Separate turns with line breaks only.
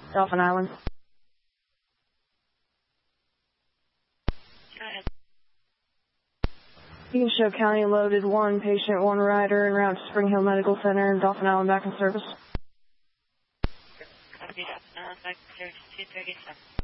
Dauphin Island.
Go ahead.
Beacon Show County loaded 1 patient, 1 rider, en route to Spring Hill Medical Center and Dauphin Island back in service.
Copy, Dauphin Island back in service 237.